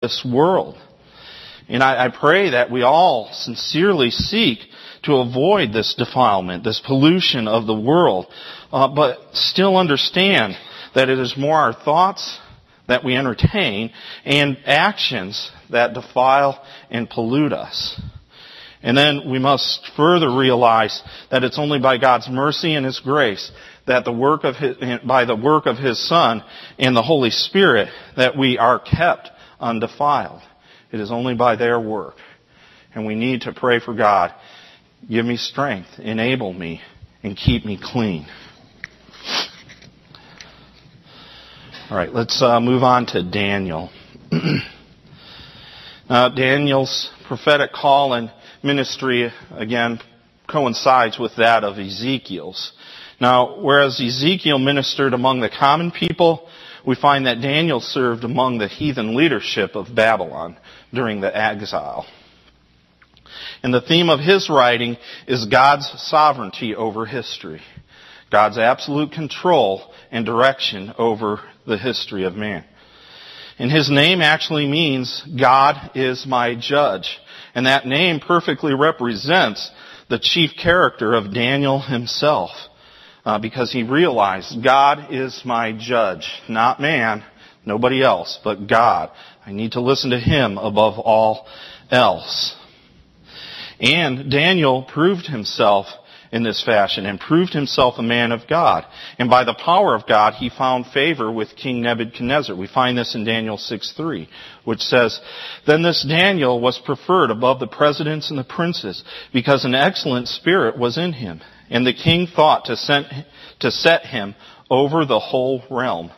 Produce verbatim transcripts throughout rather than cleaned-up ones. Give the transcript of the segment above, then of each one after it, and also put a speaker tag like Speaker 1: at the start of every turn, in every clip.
Speaker 1: this world. And I, I pray that we all sincerely seek to avoid this defilement, this pollution of the world, uh, but still understand that it is more our thoughts that we entertain and actions that defile and pollute us. And then we must further realize that it's only by God's mercy and His grace that the work of His, by the work of His Son and the Holy Spirit that we are kept undefiled. It is only by their work. And we need to pray for God, give me strength, enable me, and keep me clean. All right, let's uh, move on to Daniel. uh, Daniel's prophetic call and ministry, again, coincides with that of Ezekiel's. Now, whereas Ezekiel ministered among the common people, we find that Daniel served among the heathen leadership of Babylon during the exile. And the theme of his writing is God's sovereignty over history, God's absolute control and direction over the history of man. And his name actually means God is my judge. And that name perfectly represents the chief character of Daniel himself, uh, because he realized God is my judge, not man, nobody else, but God. I need to listen to Him above all else. And Daniel proved himself in this fashion and proved himself a man of God. And by the power of God, he found favor with King Nebuchadnezzar. We find this in Daniel six three, which says, "Then this Daniel was preferred above the presidents and the princes, because an excellent spirit was in him. And the king thought to, send, to set him over the whole realm."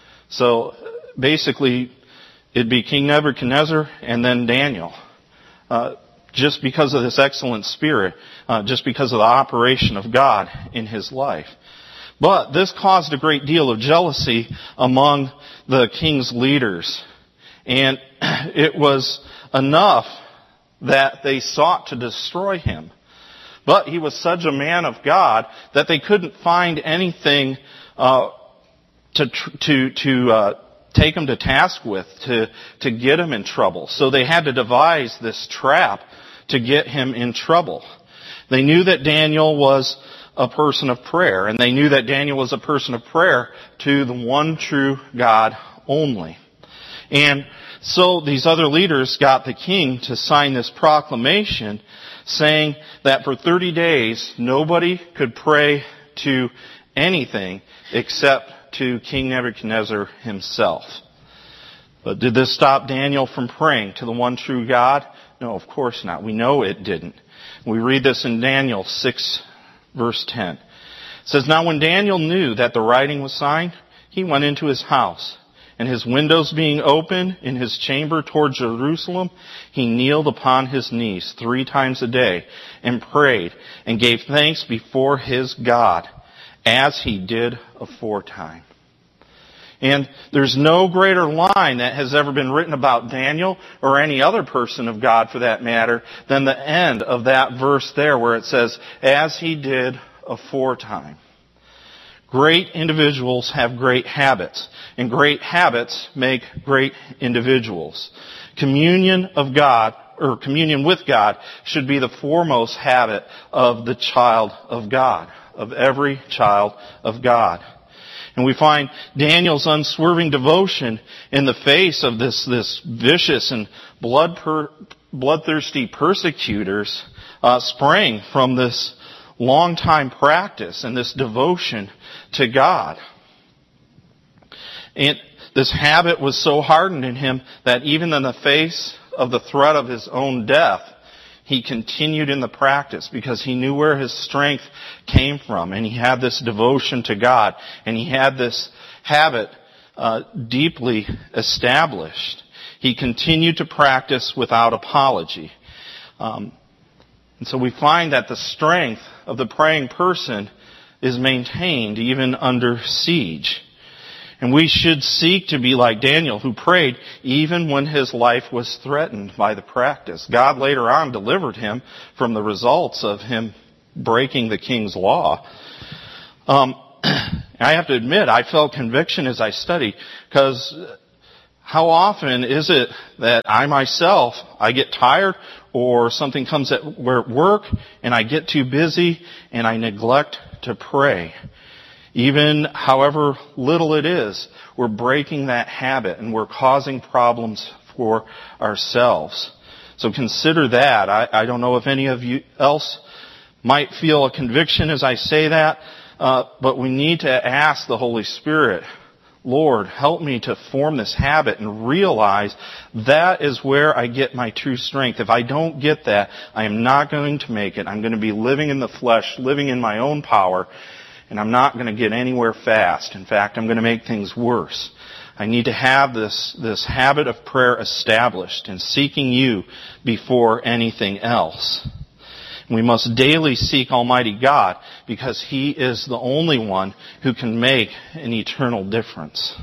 Speaker 1: So basically, it'd be King Nebuchadnezzar and then Daniel. Uh, just because of this excellent spirit, uh, just because of the operation of God in his life. But this caused a great deal of jealousy among the king's leaders. And it was enough that they sought to destroy him. But he was such a man of God that they couldn't find anything uh, to to to uh, take him to task with, to to get him in trouble. So they had to devise this trap to get him in trouble. They knew that Daniel was a person of prayer, and they knew that Daniel was a person of prayer to the one true God only. And so these other leaders got the king to sign this proclamation saying that for thirty days nobody could pray to anything except to King Nebuchadnezzar himself. But did this stop Daniel from praying to the one true God? No, of course not. We know it didn't. We read this in Daniel six, verse ten. It says, "Now when Daniel knew that the writing was signed, he went into his house, and his windows being open in his chamber toward Jerusalem, he kneeled upon his knees three times a day and prayed and gave thanks before his God, as he did aforetime." And there's no greater line that has ever been written about Daniel or any other person of God for that matter than the end of that verse there where it says, "as he did aforetime." Great individuals have great habits, and great habits make great individuals. Communion of God, or communion with God, should be the foremost habit of the child of God, of every child of God. And we find Daniel's unswerving devotion in the face of this, this vicious and blood per, bloodthirsty persecutors uh, sprang from this long-time practice and this devotion to God. And this habit was so hardened in him that even in the face of the threat of his own death, he continued in the practice because he knew where his strength came from, and he had this devotion to God, and he had this habit uh, deeply established. He continued to practice without apology. Um, and so we find that the strength of the praying person is maintained even under siege. And we should seek to be like Daniel, who prayed even when his life was threatened by the practice. God later on delivered him from the results of him breaking the king's law. Um, I have to admit, I felt conviction as I studied, because How often is it that I myself, I get tired or something comes at work and I get too busy and I neglect to pray? Even however little it is, we're breaking that habit and we're causing problems for ourselves. So consider that. I, I don't know if any of you else might feel a conviction as I say that, uh, but we need to ask the Holy Spirit, Lord, help me to form this habit and realize that is where I get my true strength. If I don't get that, I am not going to make it. I'm going to be living in the flesh, living in my own power, and I'm not going to get anywhere fast. In fact, I'm going to make things worse. I need to have this, this habit of prayer established and seeking you before anything else. We must daily seek Almighty God because He is the only one who can make an eternal difference.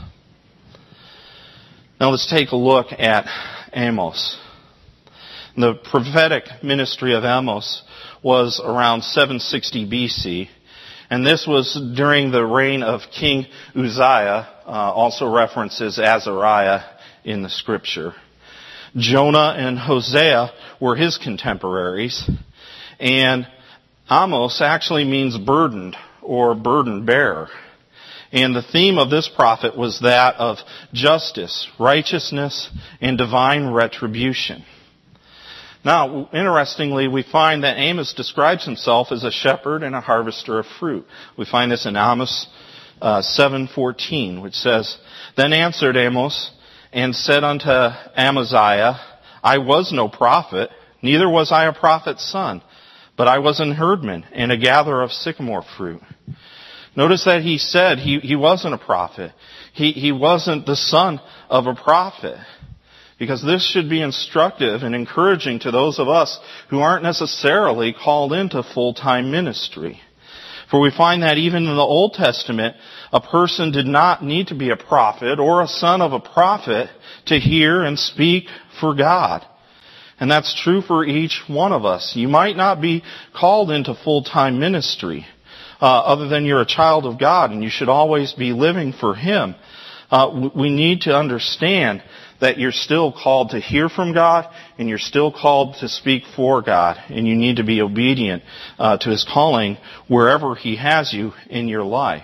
Speaker 1: Now let's take a look at Amos. The prophetic ministry of Amos was around seven sixty B C, and this was during the reign of King Uzziah, uh, also references Azariah in the Scripture. Jonah and Hosea were his contemporaries. And Amos actually means burdened or burden bearer. And the theme of this prophet was that of justice, righteousness, and divine retribution. Now, interestingly, we find that Amos describes himself as a shepherd and a harvester of fruit. We find this in Amos uh, seven fourteen, which says, Then answered Amos and said unto Amaziah, I was no prophet, neither was I a prophet's son, but I was an herdman and a gatherer of sycamore fruit. Notice that he said he, he wasn't a prophet. He, he wasn't the son of a prophet. Because this should be instructive and encouraging to those of us who aren't necessarily called into full-time ministry. For we find that even in the Old Testament, a person did not need to be a prophet or a son of a prophet to hear and speak for God. And that's true for each one of us. You might not be called into full-time ministry, uh, other than you're a child of God and you should always be living for Him. Uh, we need to understand that you're still called to hear from God and you're still called to speak for God. And you need to be obedient uh, to His calling wherever He has you in your life.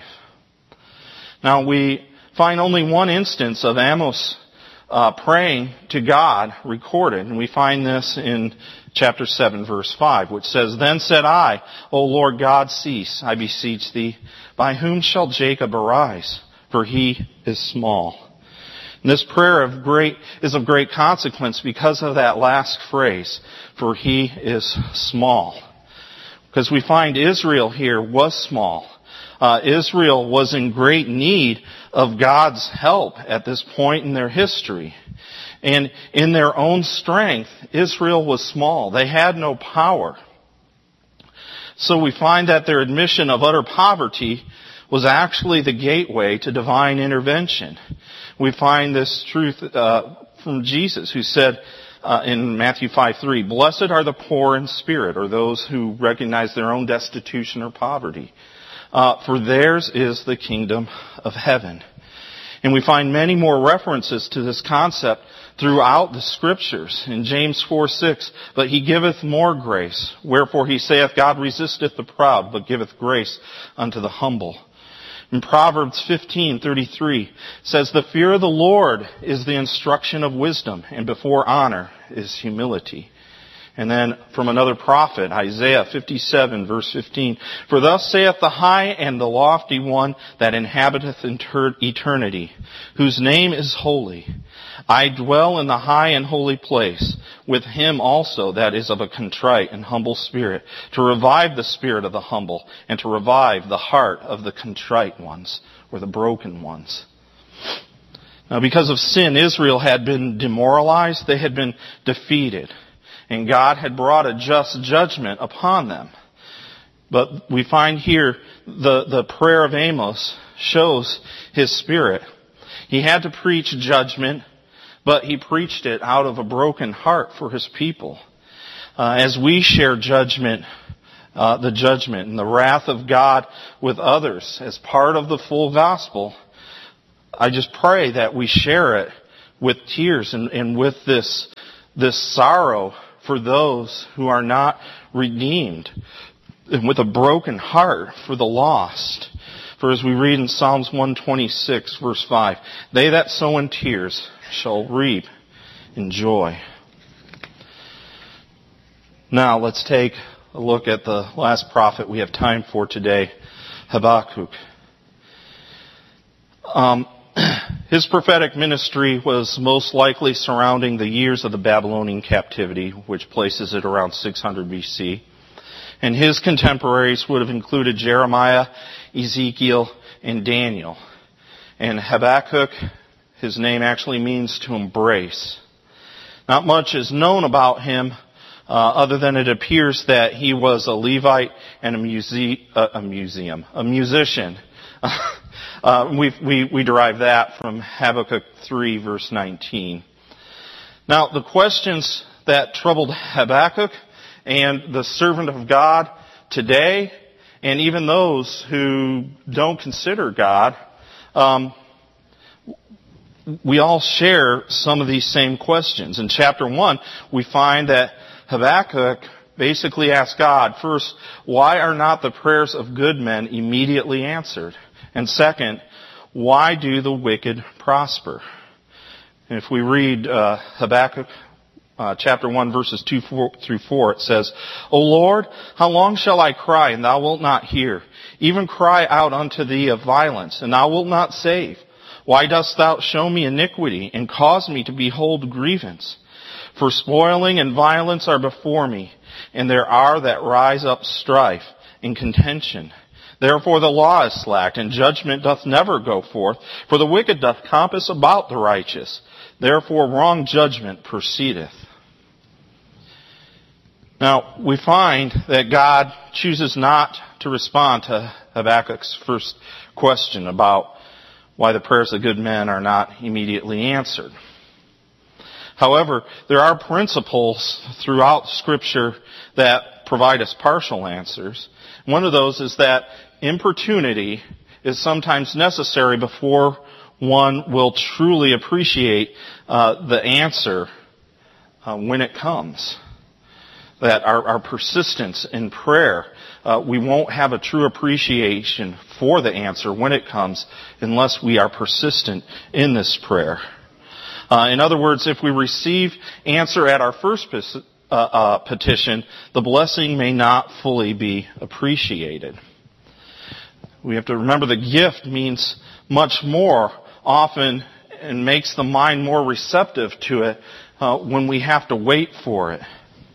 Speaker 1: Now we find only one instance of Amos Uh, praying to God recorded. And we find this in chapter seven, verse five, which says, Then said I, O Lord God, cease, I beseech thee. By whom shall Jacob arise? For he is small. And this prayer of great is of great consequence because of that last phrase, for he is small. Because we find Israel here was small. Uh, Israel was in great need of God's help at this point in their history. And in their own strength, Israel was small. They had no power. So we find that their admission of utter poverty was actually the gateway to divine intervention. We find this truth uh, from Jesus, who said uh, in Matthew five three, Blessed are the poor in spirit, or those who recognize their own destitution or poverty. Uh, for theirs is the kingdom of heaven. And we find many more references to this concept throughout the Scriptures. In James four six, But he giveth more grace. Wherefore he saith, God resisteth the proud, but giveth grace unto the humble. In Proverbs fifteen thirty-three says, The fear of the Lord is the instruction of wisdom, and before honor is humility. And then from another prophet, Isaiah fifty-seven, verse fifteen, For thus saith the high and the lofty one that inhabiteth eternity, whose name is holy. I dwell in the high and holy place, with him also that is of a contrite and humble spirit, to revive the spirit of the humble, and to revive the heart of the contrite ones, or the broken ones. Now because of sin, Israel had been demoralized, they had been defeated. And God had brought a just judgment upon them. But we find here the, the prayer of Amos shows his spirit. He had to preach judgment, but he preached it out of a broken heart for his people. Uh, as we share judgment, uh, the judgment and the wrath of God with others as part of the full gospel, I just pray that we share it with tears and, and with this, this sorrow for those who are not redeemed, and with a broken heart for the lost. For as we read in Psalms one twenty-six, verse five, they that sow in tears shall reap in joy. Now let's take a look at the last prophet we have time for today, Habakkuk. Um, his prophetic ministry was most likely surrounding the years of the Babylonian captivity, which places it around six hundred B C. And his contemporaries would have included Jeremiah, Ezekiel, and Daniel. And Habakkuk, his name actually means to embrace. Not much is known about him, uh, other than it appears that he was a Levite and a, muse- uh, a museum, a musician. uh, we, we, we derive that from Habakkuk three, verse nineteen. Now, the questions that troubled Habakkuk and the servant of God today, and even those who don't consider God, um, we all share some of these same questions. In chapter one, we find that Habakkuk basically asks God, first, why are not the prayers of good men immediately answered? And second, why do the wicked prosper? And if we read uh, Habakkuk Uh, chapter one, verses two four, through four, it says, O Lord, how long shall I cry, and thou wilt not hear? Even cry out unto thee of violence, and thou wilt not save. Why dost thou show me iniquity, and cause me to behold grievance? For spoiling and violence are before me, and there are that rise up strife and contention. Therefore the law is slacked, and judgment doth never go forth, for the wicked doth compass about the righteous. Therefore wrong judgment proceedeth. Now, we find that God chooses not to respond to Habakkuk's first question about why the prayers of good men are not immediately answered. However, there are principles throughout Scripture that provide us partial answers. One of those is that importunity is sometimes necessary before one will truly appreciate uh, the answer uh, when it comes. That our, our persistence in prayer, uh, we won't have a true appreciation for the answer when it comes unless we are persistent in this prayer. Uh, in other words, if we receive answer at our first uh, uh, petition, the blessing may not fully be appreciated. We have to remember the gift means much more often and makes the mind more receptive to it uh, when we have to wait for it.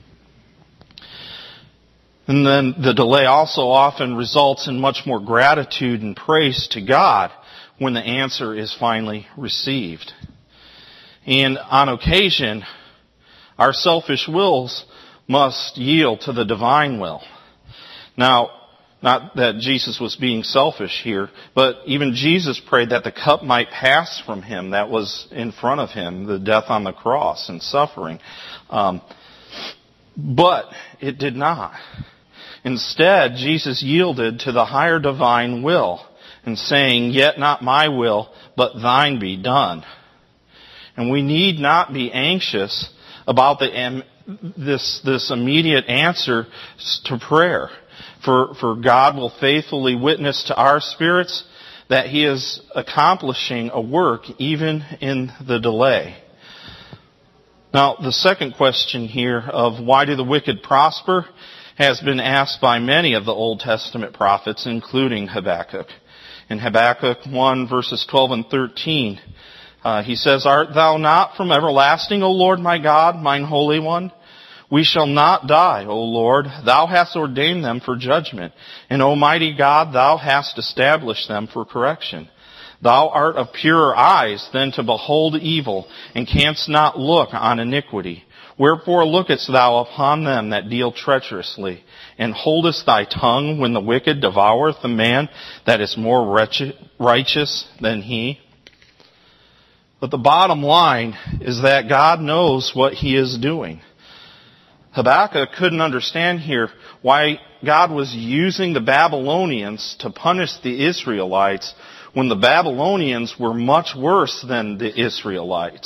Speaker 1: And then the delay also often results in much more gratitude and praise to God when the answer is finally received. And on occasion, our selfish wills must yield to the divine will. Now, not that Jesus was being selfish here, but even Jesus prayed that the cup might pass from him that was in front of him, the death on the cross and suffering. Um, but it did not. Instead, Jesus yielded to the higher divine will and saying, yet not my will, but thine be done. And we need not be anxious about the, this, this immediate answer to prayer. For, for God will faithfully witness to our spirits that He is accomplishing a work even in the delay. Now, the second question here of why do the wicked prosper has been asked by many of the Old Testament prophets, including Habakkuk. In Habakkuk one, verses twelve and thirteen, uh, he says, Art thou not from everlasting, O Lord my God, mine Holy One? We shall not die, O Lord. Thou hast ordained them for judgment. And, O mighty God, thou hast established them for correction. Thou art of purer eyes than to behold evil, and canst not look on iniquity. Wherefore lookest thou upon them that deal treacherously, and holdest thy tongue when the wicked devoureth the man that is more wretched, righteous than he? But the bottom line is that God knows what He is doing. Habakkuk couldn't understand here why God was using the Babylonians to punish the Israelites when the Babylonians were much worse than the Israelites.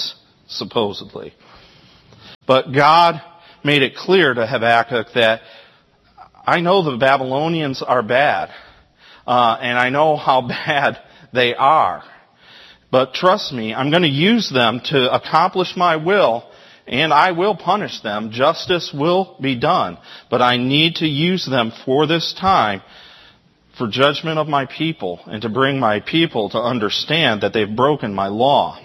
Speaker 1: supposedly. But God made it clear to Habakkuk that I know the Babylonians are bad, uh, and I know how bad they are. But trust me, I'm going to use them to accomplish my will, and I will punish them. Justice will be done. But I need to use them for this time for judgment of my people and to bring my people to understand that they've broken my law.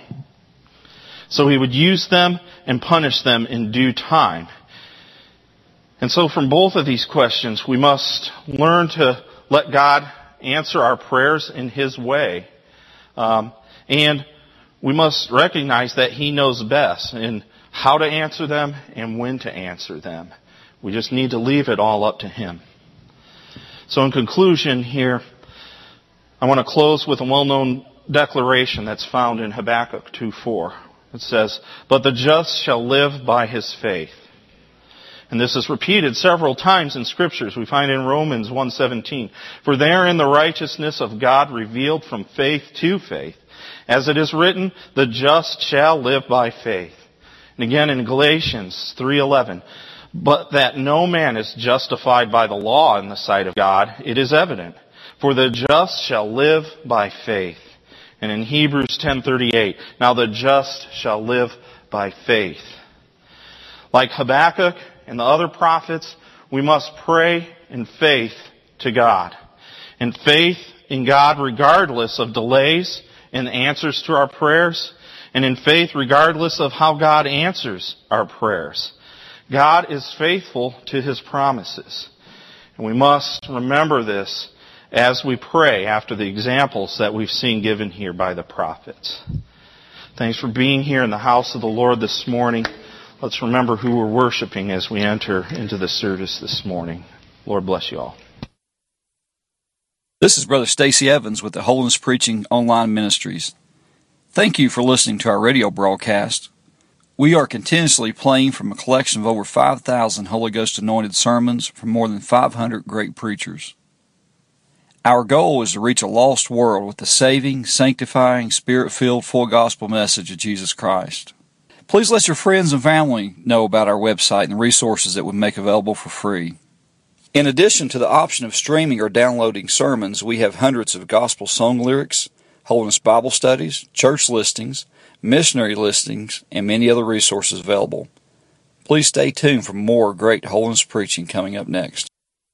Speaker 1: So he would use them and punish them in due time. And so from both of these questions, we must learn to let God answer our prayers in His way. Um, and we must recognize that He knows best in how to answer them and when to answer them. We just need to leave it all up to Him. So in conclusion here, I want to close with a well-known declaration that's found in Habakkuk two four. It says, "But the just shall live by his faith." And this is repeated several times in Scriptures. We find in Romans one seventeen, "For therein the righteousness of God revealed from faith to faith. As it is written, the just shall live by faith." And again in Galatians three eleven, "But that no man is justified by the law in the sight of God, it is evident. For the just shall live by faith." And in Hebrews ten thirty-eight, "Now the just shall live by faith." Like Habakkuk and the other prophets, we must pray in faith to God. In faith in God regardless of delays in answers to our prayers, and in faith regardless of how God answers our prayers. God is faithful to His promises. And we must remember this as we pray after the examples that we've seen given here by the prophets. Thanks for being here in the house of the Lord this morning. Let's remember who we're worshiping as we enter into the service this morning. Lord bless you all.
Speaker 2: This is Brother Stacy Evans with the Holiness Preaching Online Ministries. Thank you for listening to our radio broadcast. We are continuously playing from a collection of over five thousand Holy Ghost anointed sermons from more than five hundred great preachers. Our goal is to reach a lost world with the saving, sanctifying, Spirit-filled, full gospel message of Jesus Christ. Please let your friends and family know about our website and the resources that we make available for free. In addition to the option of streaming or downloading sermons, we have hundreds of gospel song lyrics, Holiness Bible studies, church listings, missionary listings, and many other resources available. Please stay tuned for more great holiness preaching coming up next.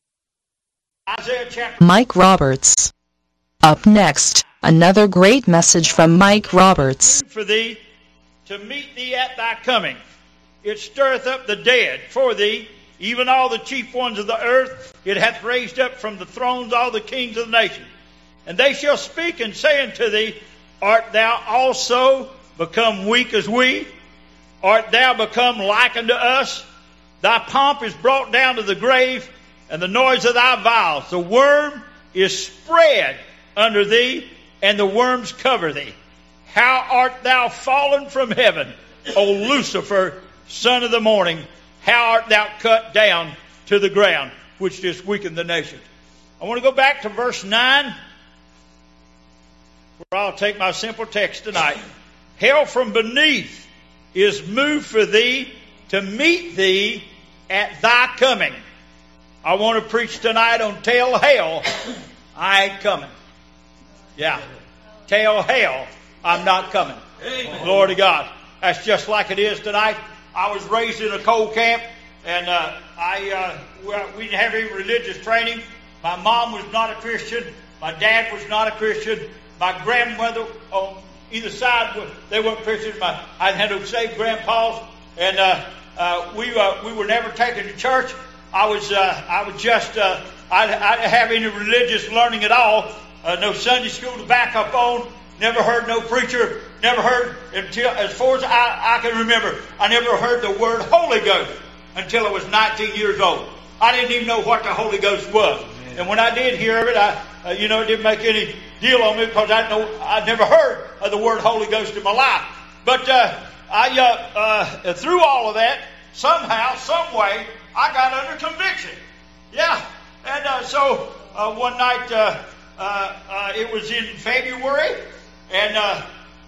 Speaker 3: Mike Roberts. Up next, another great message from Mike Roberts.
Speaker 4: For thee, to meet thee at thy coming. It stirreth up the dead for thee, even all the chief ones of the earth. It hath raised up from the thrones all the kings of the nations. And they shall speak and say unto thee, Art thou also become weak as we? Art thou become like unto us? Thy pomp is brought down to the grave, and the noise of thy vials. The worm is spread under thee, and the worms cover thee. How art thou fallen from heaven, O Lucifer, son of the morning? How art thou cut down to the ground, which didst weaken the nations? I want to go back to verse nine, where I'll take my simple text tonight. Hell from beneath is moved for thee to meet thee at thy coming. I want to preach tonight on tell hell I ain't coming. Yeah. Tell hell I'm not coming. Amen. Glory to God. That's just like it is tonight. I was raised in a coal camp, and uh, I uh, we didn't have any religious training. My mom was not a Christian. My dad was not a Christian. My grandmother on either side, they weren't Christians. My, I had no saved grandpas, and uh, uh, we uh, we were never taken to church. I was uh, I was just uh, I, I didn't have any religious learning at all. Uh, no Sunday school to back up on. Never heard no preacher. Never heard until, as far as I, I can remember, I never heard the word Holy Ghost until I was nineteen years old. I didn't even know what the Holy Ghost was. And when I did hear of it, I, uh, you know, it didn't make any deal on me because I know I'd never heard of the word Holy Ghost in my life. But uh, I, uh, uh, through all of that, somehow, some way, I got under conviction. Yeah. And uh, so uh, one night, uh, uh, uh, it was in February, and uh,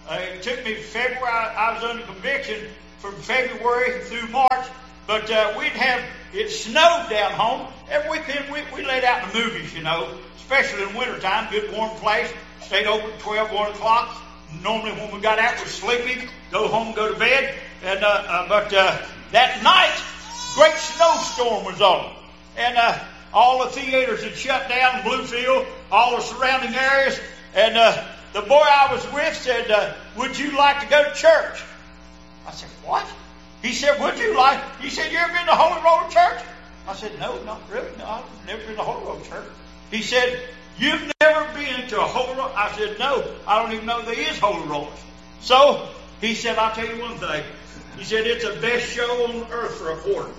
Speaker 4: Uh, it took me February. I, I was under conviction from February through March. But uh, we'd have, it snowed down home. Every weekend we, we laid out in the movies, you know, especially in wintertime, good warm place. Stayed open twelve, one o'clock. Normally when we got out, we're sleepy, go home, go to bed. And uh, uh, But uh, that night, great snowstorm was on. And uh, all the theaters had shut down, Bluefield, all the surrounding areas. And uh, the boy I was with said, uh, would you like to go to church? I said, what? He said, would you like? He said, you ever been to Holy Roller Church? I said, no, not really. No, I've never been to Holy Roller Church. He said, you've never been to a Holy Roller? I said, no, I don't even know there is Holy Rollers. So he said, I'll tell you one thing. He said, it's the best show on earth for a quarter.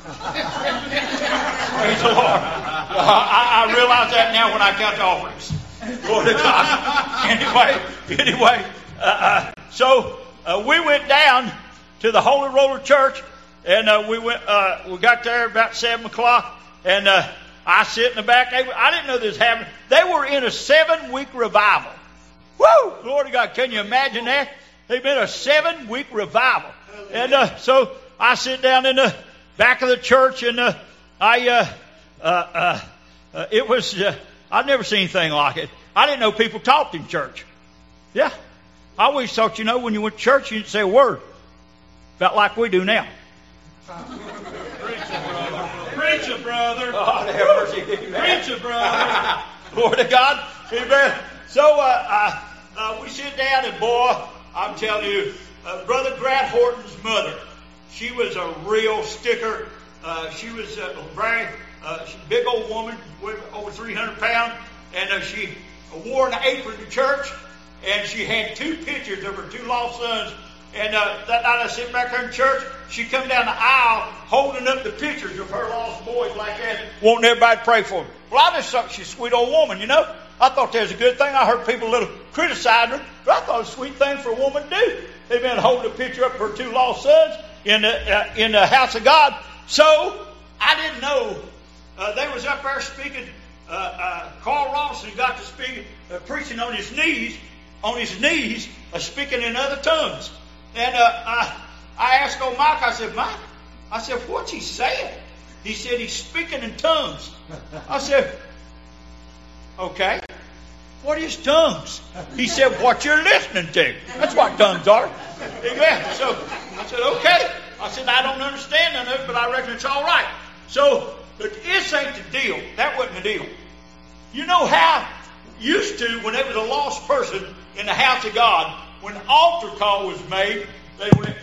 Speaker 4: Praise the Lord. I, I realize that now when I count the offerings. Glory to God. Anyway, anyway, uh, uh, so uh, we went down to the Holy Roller Church, and uh, we went. Uh, we got there about seven o'clock, and uh, I sit in the back. They, I didn't know this was happening. They were in a seven-week revival. Woo! Glory to God! Can you imagine that? They've been a seven-week revival, and uh, so I sit down in the back of the church, and uh, I, uh, uh, uh, uh, it was. Uh, I'd never seen anything like it. I didn't know people talked in church. Yeah, I always thought, you know, when you went to church, you didn't say a word. About like we do now.
Speaker 5: Preach it, brother.
Speaker 4: God have mercy.
Speaker 5: Preach it, brother.
Speaker 4: Glory to God. Amen. So uh, uh, uh, we sit down, and boy, I'm telling you, uh, Brother Grant Horton's mother, she was a real sticker. Uh, she was a very uh, big old woman, weighed over three hundred pounds, and uh, she wore an apron to church, and she had two pictures of her two lost sons. And uh, that night I sit back there in church, she come down the aisle holding up the pictures of her lost boys like that, wanting everybody to pray for them. Well, I just thought she's a sweet old woman, you know. I thought that was a good thing. I heard people a little criticizing her, but I thought it was a sweet thing for a woman to do. They've been holding a picture up of her two lost sons in the, uh, in the house of God. So I didn't know. Uh, they was up there speaking. Uh, uh, Carl Rawson got to speak, uh, preaching on his knees, on his knees, uh, speaking in other tongues. And uh, I, I asked old Mike, I said, Mike, I said, what's he saying? He said, he's speaking in tongues. I said, okay. What is tongues? He said, what you're listening to. That's what tongues are. Amen. So I said, okay. I said, I don't understand none of it, but I reckon it's all right. So, but this ain't the deal. That wasn't the deal. You know how used to, when there was a lost person in the house of God, when the altar call was made, they went,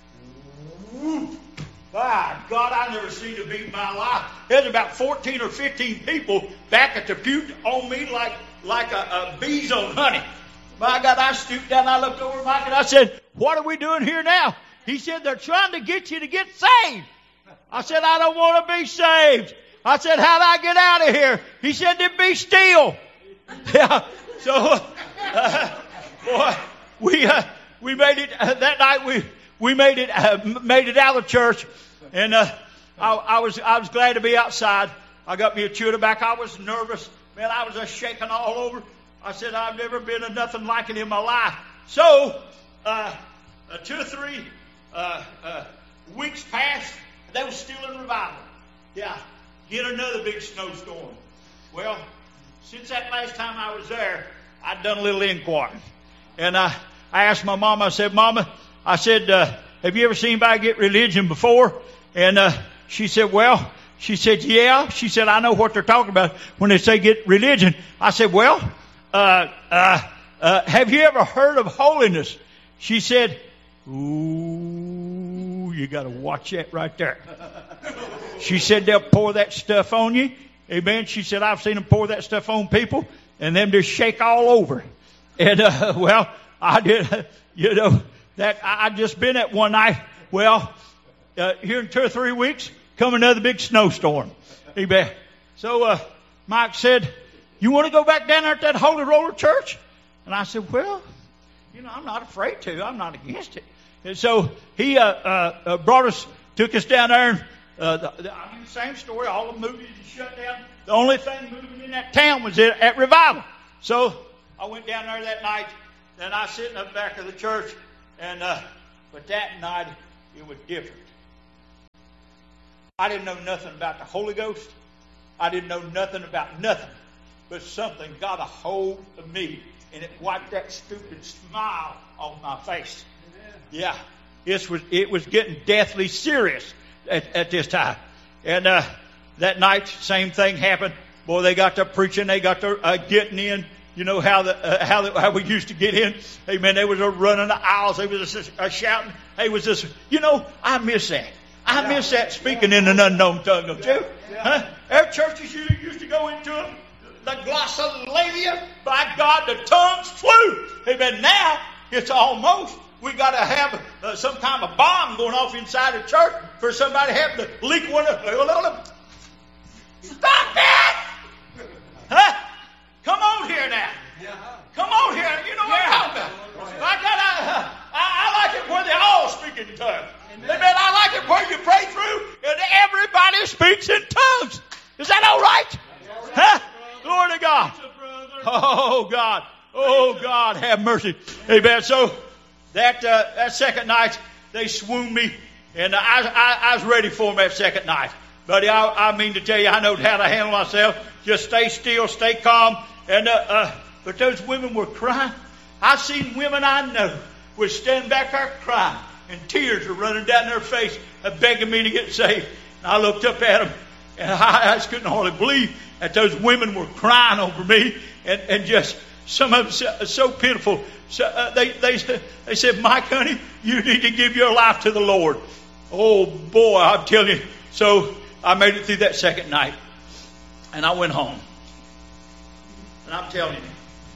Speaker 4: whoop. My God, I never seen a beat in my life. There's about fourteen or fifteen people back at the pew on me like, like a, a bees on honey. My God, I stooped down, I looked over at Mike, and I said, what are we doing here now? He said, they're trying to get you to get saved. I said, I don't want to be saved. I said, how do I get out of here? He said, then be still. Yeah. So, uh, boy, we uh, we made it uh, that night. We we made it uh, made it out of church, and uh, I, I was I was glad to be outside. I got me a chew tobacco. I was nervous, man. I was just shaking all over. I said, I've never been in nothing like it in my life. So, uh, uh, two or three uh, uh, weeks passed. They were still in revival. Yeah. Get another big snowstorm. Well, since that last time I was there, I'd done a little inquiry. And I, I asked my mama, I said, Mama, I said, uh, have you ever seen anybody get religion before? And uh, she said, well, she said, yeah. She said, I know what they're talking about when they say get religion. I said, well, uh, uh, uh, have you ever heard of holiness? She said, ooh, you got to watch that right there. She said they'll pour that stuff on you. Amen. She said, I've seen them pour that stuff on people and them just shake all over. And, uh, well, I did, you know, that I just been at one night. Well, uh, here in two or three weeks, come another big snowstorm. Amen. So, uh, Mike said, you want to go back down there at that Holy Roller Church? And I said, well, you know, I'm not afraid to. I'm not against it. And so he, uh, uh, uh brought us, took us down there and, Uh, the, the, I mean, same story. All the movies shut down. The only thing moving in that town was at, at revival. So I went down there that night, and I was sitting up back of the church, and uh, but that night it was different. I didn't know nothing about the Holy Ghost. I didn't know nothing about nothing. But something got a hold of me, and it wiped that stupid smile off my face. Yeah, it was it was getting deathly serious at, at this time. And uh, that night, same thing happened. Boy, they got to preaching. They got to uh, getting in. You know how the uh, how the, how we used to get in. Amen. They was a running the aisles. They was a, a shouting. They was this. You know, I miss that. I miss that speaking in an unknown tongue, don't you? Huh? Every churches you used to go into them, the glossolalia, by God, the tongues flew. Amen. Now it's almost we got to have uh, some kind of bomb going off inside the church for somebody having to leak one up. Stop that! Huh? Come on here now. Come on here. You know what I'm talking about. I got. I, I, I like it where they all speak in tongues. Amen. I like it where you pray through and everybody speaks in tongues. Is that all right? Huh? Glory to God. Oh God. Oh God, have mercy. Amen. So that uh, that second night they swooned me, and I, I I was ready for them that second night. Buddy, I, I mean to tell you, I know how to handle myself. Just stay still, stay calm. And uh, uh, but those women were crying. I've seen women I know would stand back there crying, and tears were running down their face, uh, begging me to get saved. And I looked up at them, and I, I just couldn't hardly believe that those women were crying over me, and, and just some of them so, so pitiful. So, uh, they they they said, "Mike, honey, you need to give your life to the Lord." Oh boy, I'm telling you. So I made it through that second night, and I went home. And I'm telling you,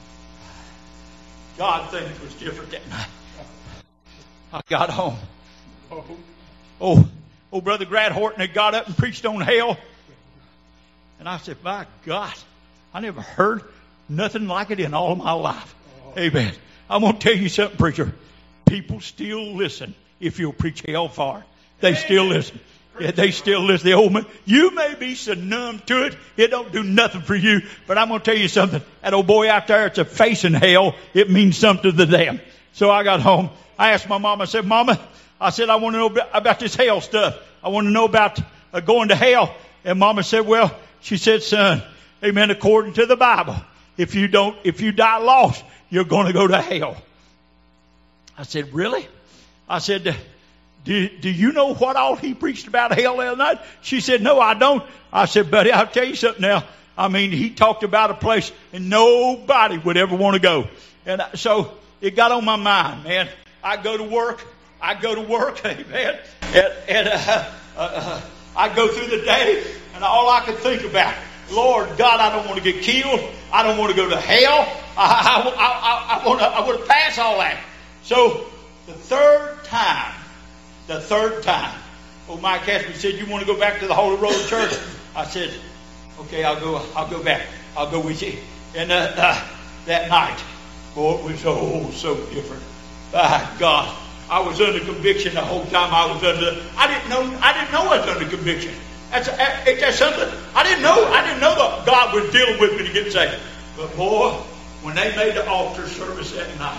Speaker 4: God things was different that night. I got home. Oh, oh, Brother Grad Horton had got up and preached on hell. And I said, my God, I never heard nothing like it in all of my life. Amen. I'm going to tell you something, preacher. People still listen if you'll preach hellfire. They still listen. Yeah, they still listen. The old man, you may be so numb to it, it don't do nothing for you. But I'm going to tell you something. That old boy out there, it's a facing hell. It means something to them. So I got home. I asked my mama, I said, Mama, I said, I want to know about this hell stuff. I want to know about uh, going to hell. And Mama said, well, she said, son, amen, according to the Bible, if you don't, if you die lost, you're going to go to hell. I said, really? I said, do, do you know what all he preached about hell that night? She said, no, I don't. I said, buddy, I'll tell you something now. I mean, he talked about a place and nobody would ever want to go. And so it got on my mind, man. I go to work. I go to work, amen. And, and uh, uh, uh, I go through the day, and all I could think about, Lord God, I don't want to get killed. I don't want to go to hell. I, I, I, I want to I want to pass all that. So the third time, the third time, old Mike asked me, said, you want to go back to the Holy Roller Church? I said, okay, I'll go. I'll go back. I'll go with you. And uh, uh, that night, boy, it was oh so different. By God, I was under conviction the whole time I was under. I didn't know. I didn't know I was under conviction. That's it's just something I didn't know. I didn't know that God was dealing with me to get saved. But boy, when they made the altar service that night,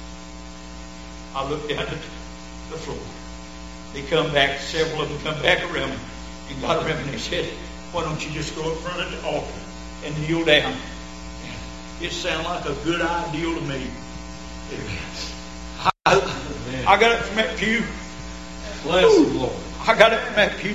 Speaker 4: I looked down at the floor. They come back. Several of them come back around me and got around me and they said, "Why don't you just go in front of the altar and kneel down?" It sounded like a good idea to me. I, I got it from that pew. Bless the Lord. I got it from that pew.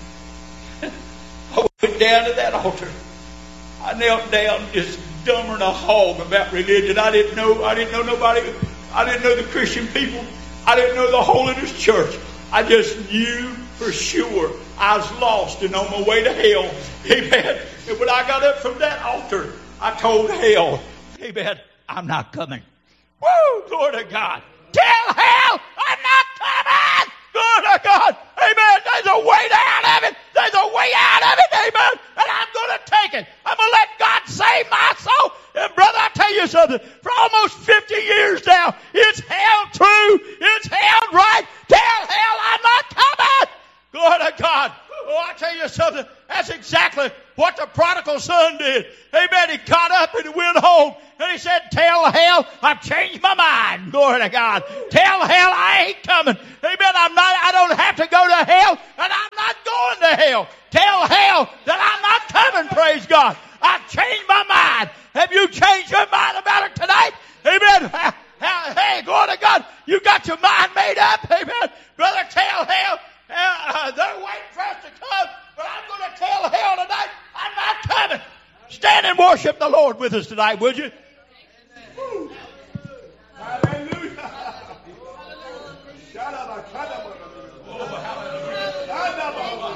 Speaker 4: I went down to that altar. I knelt down just dumber than a hog about religion. I didn't know. I didn't know nobody. I didn't know the Christian people. I didn't know the Holiness Church. I just knew for sure I was lost and on my way to hell. Amen. And when I got up from that altar, I told hell, amen, I'm not coming. Woo! Glory to God. Tell hell I'm not coming! Glory to God! Amen! There's a way out of it! There's a way out of it! Amen! And I'm going to take it! I'm going to let God save my soul! And brother, I'll tell you something. For almost fifty years now, it's held true. It's held right. Tell hell I'm not coming! Glory to God! Oh, I'll tell you something. That's exactly what the prodigal son did. Amen. He got up and he went home. And he said, tell hell, I've changed my mind. Glory to God. Tell hell I ain't coming. Amen. I'm not, I don't have to go to hell, and I'm not going to hell. Tell hell that I'm not coming, praise God. I've changed my mind. Have you changed your mind about it tonight? Amen. Hey, glory to God. You got your mind made up. Amen. Brother, tell hell. Uh, they're waiting for us to come, but I'm going to tell hell tonight, I'm not coming. Stand and worship the Lord with us tonight, would you? Woo. Hallelujah. Shut up. Shut up. Oh, hallelujah.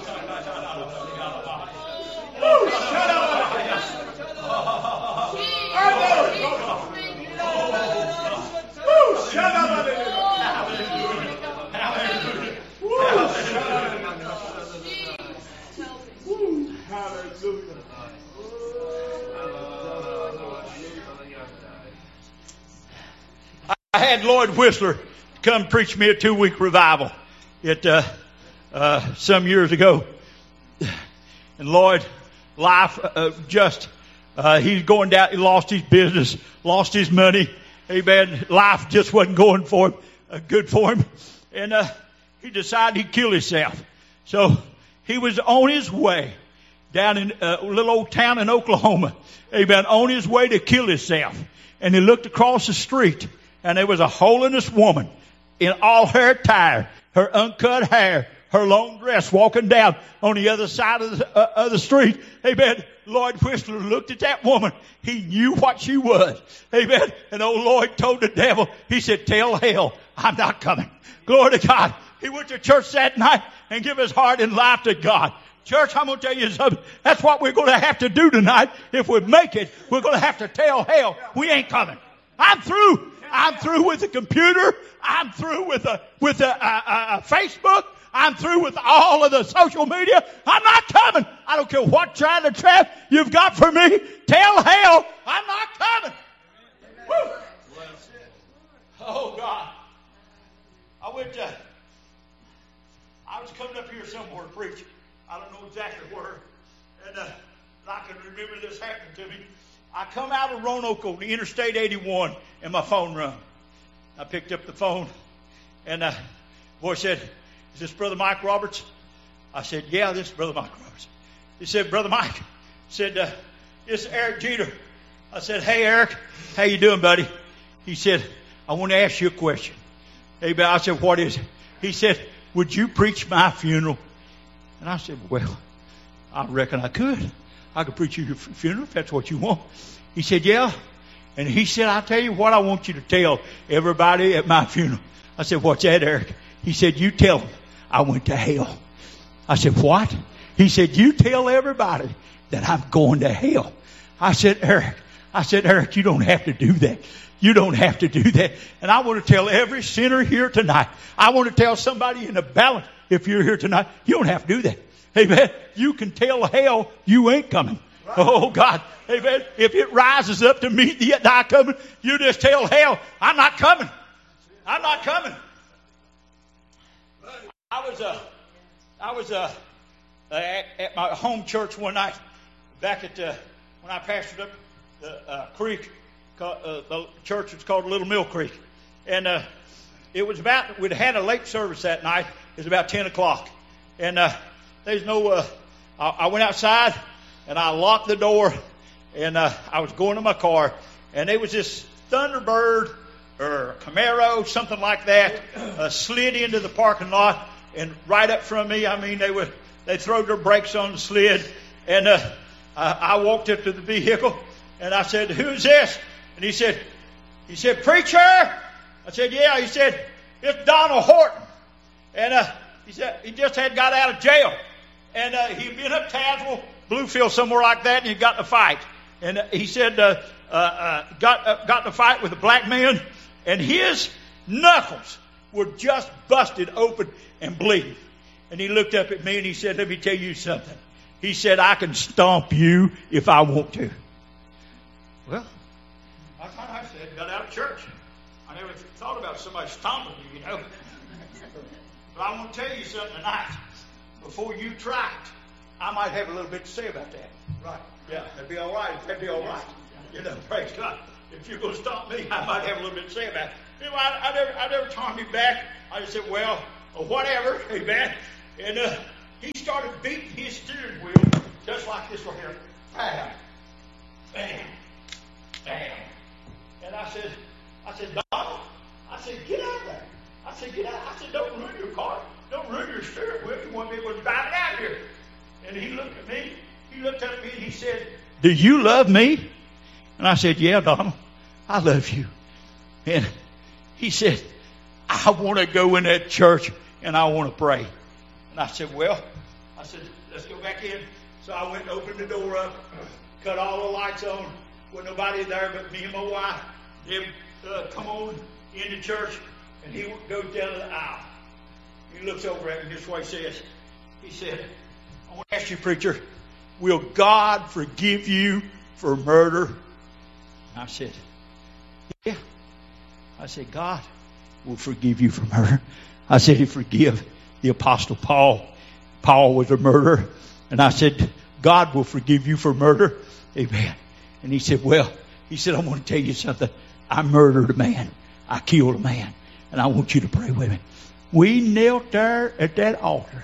Speaker 4: Woo, shut up. Woo, shut up. Hallelujah. Woo, shut up. Woo, hallelujah. I had Lloyd Whistler come preach me a two-week revival it, uh, uh, some years ago. And Lloyd, life uh, just, uh, he's going down, he lost his business, lost his money. Amen. Life just wasn't going for him, uh, good for him. And uh, he decided he'd kill himself. So he was on his way down in a little old town in Oklahoma. Amen. On his way to kill himself. And he looked across the street, and there was a holiness woman in all her attire, her uncut hair, her long dress, walking down on the other side of the, uh, of the street. Amen. Lloyd Whistler looked at that woman. He knew what she was. Amen. And old Lloyd told the devil, he said, tell hell, I'm not coming. Glory to God. He went to church that night and gave his heart and life to God. Church, I'm going to tell you something. That's what we're going to have to do tonight. If we make it, we're going to have to tell hell, we ain't coming. I'm through. I'm through with the computer. I'm through with the, with the, uh, uh, Facebook. I'm through with all of the social media. I'm not coming. I don't care what kind of trap you've got for me. Tell hell, I'm not coming. Woo. Oh, God. I went to, I was coming up here somewhere to preach. I don't know exactly where. And uh, I can remember this happening to me. I come out of Roanoke on the Interstate eighty-one, and my phone rung. I picked up the phone, and uh, the boy said, is this Brother Mike Roberts? I said, yeah, this is Brother Mike Roberts. He said, Brother Mike, said, uh, this is Eric Jeter. I said, hey, Eric, how you doing, buddy? He said, I want to ask you a question. Hey, I said, what is it? He said, would you preach my funeral? And I said, well, I reckon I could. I could preach your funeral if that's what you want. He said, yeah. And he said, I'll tell you what I want you to tell everybody at my funeral. I said, what's that, Eric? He said, you tell them I went to hell. I said, what? He said, you tell everybody that I'm going to hell. I said, Eric, I said, Eric, you don't have to do that. You don't have to do that. And I want to tell every sinner here tonight. I want to tell somebody in the balance, if you're here tonight, you don't have to do that. Amen. You can tell hell you ain't coming. Oh, God. Amen. If it rises up to meet the thy coming, you just tell hell, I'm not coming. I'm not coming. I was, uh, I was, uh, at, at my home church one night, back at, uh, when I pastored up the, uh, creek, called, uh, the church was called Little Mill Creek. And, uh, it was about, we'd had a late service that night. It was about ten o'clock. And, uh, there's no, uh, I, I went outside and I locked the door and, uh, I was going to my car and there was this Thunderbird or a Camaro, something like that, uh, slid into the parking lot and right up from me. I mean, they were, they throwed their brakes on the slid and, uh, I, I walked up to the vehicle and I said, who's this? And he said, he said, preacher. I said, yeah. He said, it's Donald Horton. And, uh, he said, he just had got out of jail. And uh, he'd been up Tazewell, Bluefield, somewhere like that, and he got in a fight. And uh, he said, uh, uh, uh, got uh, got in a fight with a black man, and his knuckles were just busted open and bleeding. And he looked up at me and he said, let me tell you something. He said, I can stomp you if I want to. Well, that's what I said, got out of church. I never thought about somebody stomping you, you know. But I want to tell you something tonight. Before you try it, I might have a little bit to say about that. Right. Yeah, that'd be all right. That'd be all right. You know, praise God. If you're going to stop me, I might have a little bit to say about it. You know, I, I never, I never turned him back. I just said, well, whatever, amen. And uh, he started beating his steering wheel just like this right here. Bam, bam, bam. And I said, I said, Donald, I said, get out of there. I said, get out. I said, don't ruin your car. Don't ruin your steering wheel. You want to be able to drive it out here. And he looked at me. He looked at me and he said, do you love me? And I said, yeah, Donald, I love you. And he said, I want to go in that church and I want to pray. And I said, well, I said, let's go back in. So I went and opened the door up, cut all the lights on. With nobody there but me and my wife. They uh, come on into church and he goes down the aisle. He looks over at me, this is what he says. He said, I want to ask you, preacher, will God forgive you for murder? I said, yeah. I said, God will forgive you for murder. I said, he forgive the Apostle Paul. Paul was a murderer. And I said, God will forgive you for murder. Amen. And he said, well, he said, I want to tell you something. I murdered a man. I killed a man. And I want you to pray with me. We knelt there at that altar.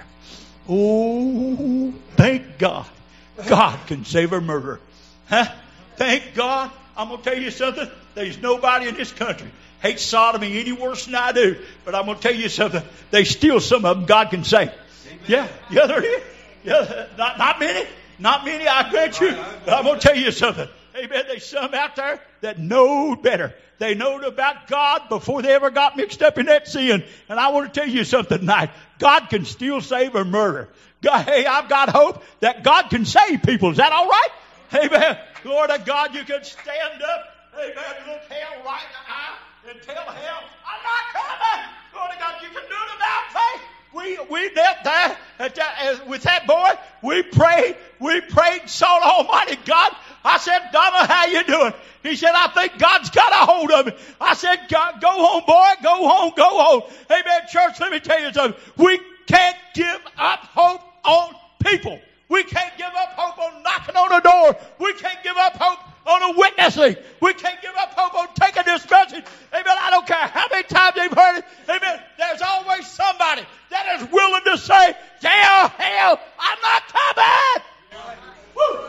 Speaker 4: Oh, thank God. God can save a murderer. Huh? Thank God. I'm going to tell you something. There's nobody in this country hates sodomy any worse than I do. But I'm going to tell you something. There's still some of them God can save. Amen. Yeah, yeah, there is. Yeah, not, not many. Not many, I grant you. But I'm going to tell you something. Amen. There's some out there that know better. They know about God before they ever got mixed up in that sin. And I want to tell you something tonight. God can still save a murderer. God, hey, I've got hope that God can save people. Is that all right? Amen. Glory to God, you can stand up. Amen. Look hell right in the eye and tell hell, I'm not coming. Glory to God, you can do it about faith. We we knelt there at that, as, with that boy. We prayed. We prayed, sought Almighty God. I said, Donna, how you doing? He said, I think God's got a hold of me. I said, God, go home, boy. Go home. Go home. Amen. Church, let me tell you something. We can't give up hope on people. We can't give up hope on knocking on the door. We can't give up hope on a witnessing. We can't give up hope on taking this message. Amen. I don't care how many times they've heard it. Amen. There's always somebody that is willing to say, yeah, hell, I'm not coming. Woo.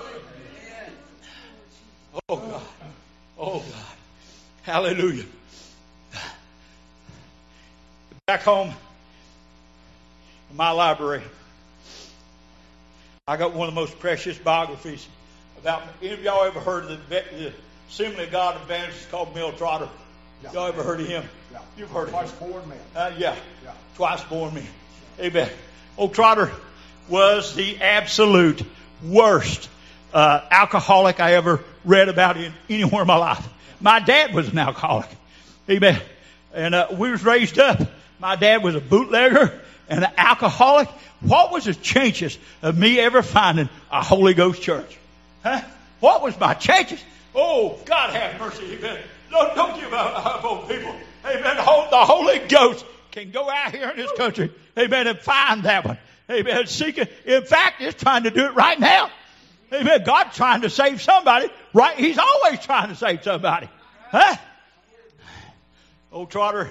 Speaker 4: Oh, God. Oh, God. Hallelujah. Back home in my library, I got one of the most precious biographies about, any of y'all ever heard of the, the Assembly of God evangelist called Mel Trotter? Yeah. Y'all ever heard of him?
Speaker 6: Yeah.
Speaker 4: You've heard
Speaker 6: Twice
Speaker 4: of him.
Speaker 6: born man.
Speaker 4: Uh, yeah.
Speaker 6: yeah.
Speaker 4: Twice born man. Amen. Old Trotter was the absolute worst uh, alcoholic I ever read about in anywhere in my life. My dad was an alcoholic. Amen. And uh, we was raised up. My dad was a bootlegger and an alcoholic. What was the chances of me ever finding a Holy Ghost church? Huh? What was my chances? Oh, God have mercy. Amen. Don't, don't give up on people. Amen. The Holy Ghost can go out here in this country. Amen. And find that one. Amen. Seek it. In fact, it's trying to do it right now. Amen. God's trying to save somebody. Right? He's always trying to save somebody. Huh? Old Trotter.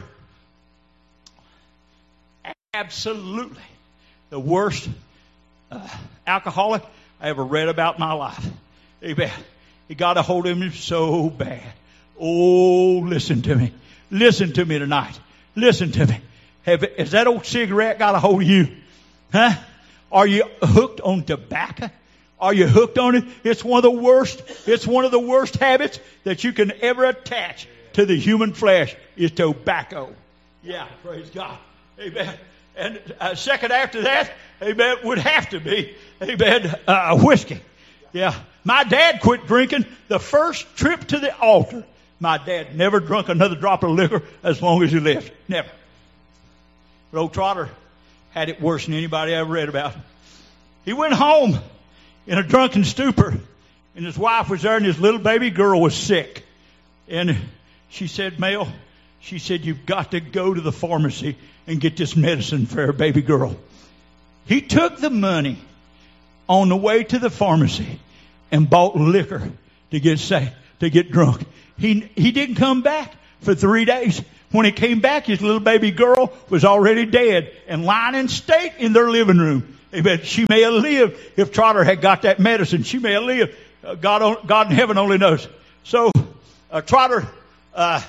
Speaker 4: Absolutely the worst uh, alcoholic I ever read about in my life. Amen. He got a hold of him so bad. Oh, listen to me. Listen to me tonight. Listen to me. Have, has that old cigarette got a hold of you? Huh? Are you hooked on tobacco? Are you hooked on it? It's one of the worst, it's one of the worst habits that you can ever attach to the human flesh is tobacco. Yeah, praise God. Amen. And uh, second after that, amen, would have to be, amen, uh, whiskey. Yeah. My dad quit drinking the first trip to the altar. My dad never drunk another drop of liquor as long as he lived. Never. But old Trotter had it worse than anybody I ever read about. He went home in a drunken stupor, and his wife was there, and his little baby girl was sick. And she said, Mel, she said, you've got to go to the pharmacy and get this medicine for her baby girl. He took the money on the way to the pharmacy, and bought liquor to get saved, to get drunk. He, he didn't come back for three days. When he came back, his little baby girl was already dead and lying in state in their living room. Amen. She may have lived if Trotter had got that medicine. She may have lived. Uh, God, God in heaven only knows. So, uh, Trotter, uh,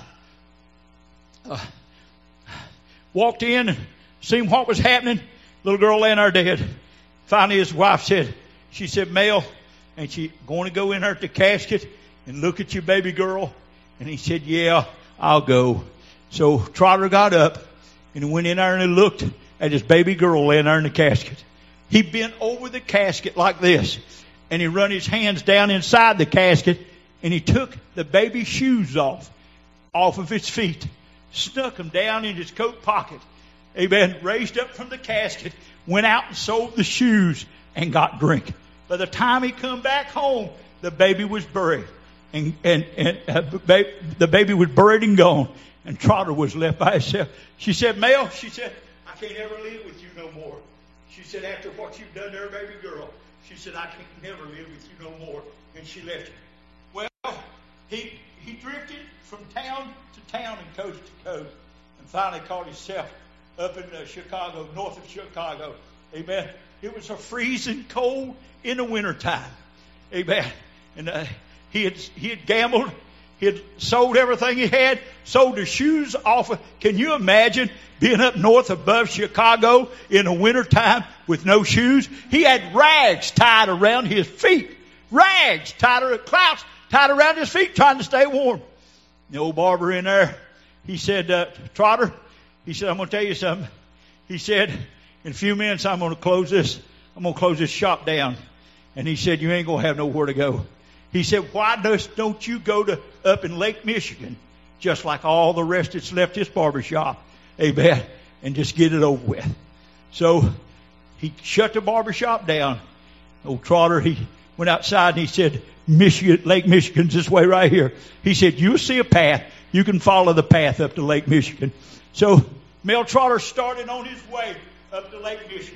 Speaker 4: uh, walked in and seen what was happening. Little girl laying there dead. Finally, his wife said, she said, Mel, and she going to go in there at the casket and look at your baby girl? And he said, yeah, I'll go. So Trotter got up and he went in there and he looked at his baby girl laying there in the casket. He bent over the casket like this, and he run his hands down inside the casket, and he took the baby's shoes off, off of its feet, snuck them down in his coat pocket. Amen. Raised up from the casket, went out and sold the shoes and got drink. By the time he come back home, the baby was buried. And, and, and uh, ba- the baby was buried and gone. And Trotter was left by himself. She said, Mel, she said, I can't ever live with you no more. She said, after what you've done to her baby girl, she said, I can never live with you no more. And she left him. Well, he, he drifted from town to town and coast to coast. And finally caught himself up in uh, Chicago, north of Chicago. Amen. It was a freezing cold in the wintertime. Amen. And uh, he had he had gambled. He had sold everything he had, sold the shoes off of. Can you imagine being up north above Chicago in the wintertime with no shoes? He had rags tied around his feet. Rags tied around, clouts tied around his feet trying to stay warm. The old barber in there, he said, uh, Trotter, he said, I'm going to tell you something. He said, in a few minutes, I'm going to close this. I'm going to close this shop down. And he said, you ain't going to have nowhere to go. He said, why does, don't you go to up in Lake Michigan, just like all the rest that's left this barber shop, amen, and just get it over with. So he shut the barber shop down. Old Trotter, he went outside and he said, Michigan, Lake Michigan's this way right here. He said, you'll see a path. You can follow the path up to Lake Michigan. So Mel Trotter started on his way up to Lake Michigan.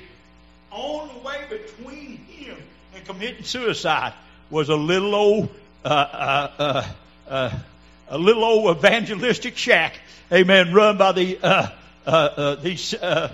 Speaker 4: On the way between him and committing suicide was a little old, uh, uh, uh, uh, a little old evangelistic shack, amen, run by the, uh, uh, uh, these, uh,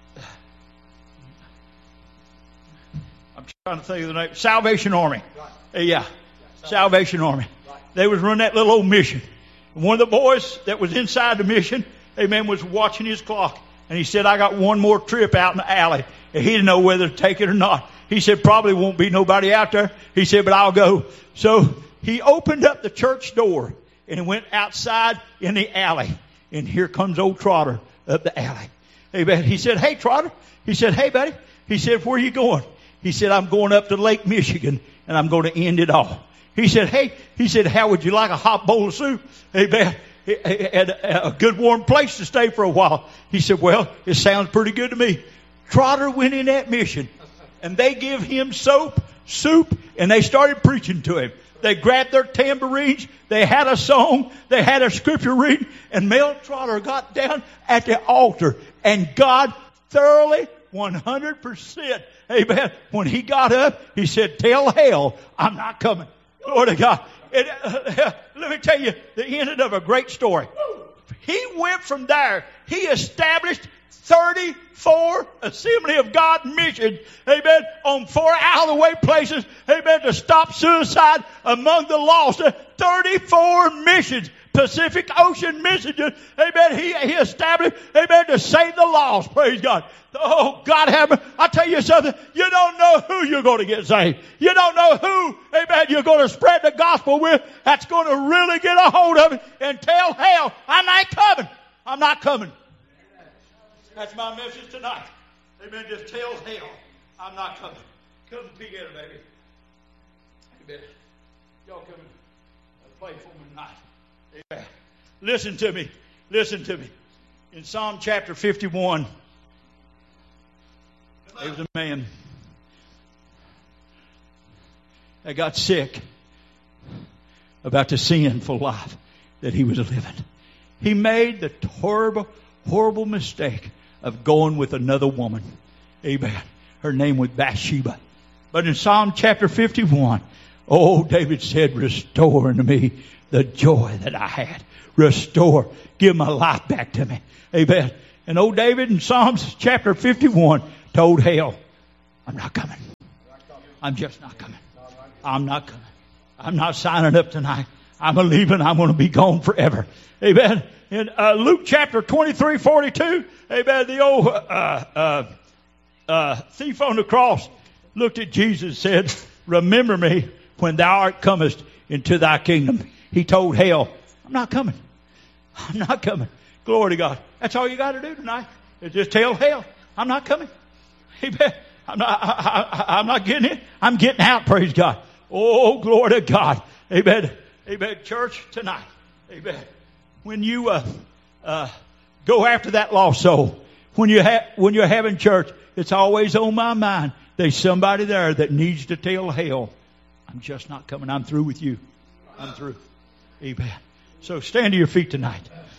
Speaker 4: I'm trying to think of the name, Salvation Army. Right. Uh, yeah, right. Salvation Army. Right. They was running that little old mission. And one of the boys that was inside the mission, amen, was watching his clock. And he said, I got one more trip out in the alley. And he didn't know whether to take it or not. He said, probably won't be nobody out there. He said, but I'll go. So he opened up the church door and he went outside in the alley. And here comes old Trotter up the alley. Amen. He said, hey, Trotter. He said, hey, buddy. He said, where are you going? He said, I'm going up to Lake Michigan and I'm going to end it all. He said, hey, he said, how would you like a hot bowl of soup? Amen. And a good warm place to stay for a while. He said, well, it sounds pretty good to me. Trotter went in that mission and they give him soap, soup, and they started preaching to him. They grabbed their tambourines, they had a song, they had a scripture reading, and Mel Trotter got down at the altar and God thoroughly, one hundred percent, amen. When he got up, he said, tell hell, I'm not coming. Glory to God. And, uh, let me tell you the end of a great story. He went from there. He established thirty-four Assembly of God missions, amen, on four out-of-the-way places, amen, to stop suicide among the lost. thirty-four missions, Pacific Ocean missions, amen, he, he established, amen, to save the lost, praise God. Oh, God have me. I'll tell you something. You don't know who you're going to get saved. You don't know who, amen, you're going to spread the gospel with that's going to really get a hold of it and tell hell, I'm not coming. I'm not coming. That's my message tonight. Amen. Just tell hell, I'm not coming. Come together, baby. Amen. Y'all come and play for me tonight. Amen. Listen to me. Listen to me. In Psalm chapter fifty-one, there was a man that got sick about the sinful life that he was living. He made the horrible, horrible mistake of going with another woman. Amen. Her name was Bathsheba. But in Psalm chapter fifty-one, Oh, David said, restore unto me the joy that I had. Restore. Give my life back to me. Amen. And old David in Psalms chapter fifty-one told hell, I'm not coming. I'm just not coming. I'm not coming. I'm not signing up tonight. I'm a leaving. I'm going to be gone forever. Amen. In uh, Luke chapter twenty-three, forty-two, amen, the old uh, uh, uh, thief on the cross looked at Jesus and said, remember me when thou art comest into thy kingdom. He told hell, I'm not coming. I'm not coming. Glory to God. That's all you got to do tonight. Is just tell hell, I'm not coming. Amen. I'm not, I, I, I'm not getting in. I'm getting out, praise God. Oh, glory to God. Amen. Amen. Church, tonight. Amen. When you uh, uh, go after that lost soul, when you ha- when you're having church, it's always on my mind. There's somebody there that needs to tell hell, I'm just not coming. I'm through with you. I'm through. Amen. So stand to your feet tonight.